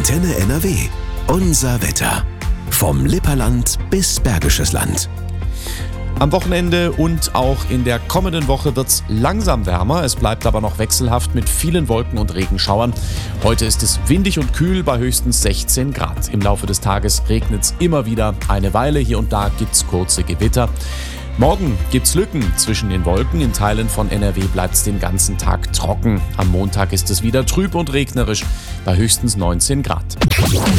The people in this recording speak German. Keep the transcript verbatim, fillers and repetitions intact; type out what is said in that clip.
Antenne N R W. Unser Wetter. Vom Lipperland bis Bergisches Land. Am Wochenende und auch in der kommenden Woche wird es langsam wärmer. Es bleibt aber noch wechselhaft mit vielen Wolken und Regenschauern. Heute ist es windig und kühl bei höchstens sechzehn Grad. Im Laufe des Tages regnet es immer wieder eine Weile. Hier und da gibt es kurze Gewitter. Morgen gibt's Lücken zwischen den Wolken. In Teilen von N R W bleibt es den ganzen Tag trocken. Am Montag ist es wieder trüb und regnerisch bei höchstens neunzehn Grad.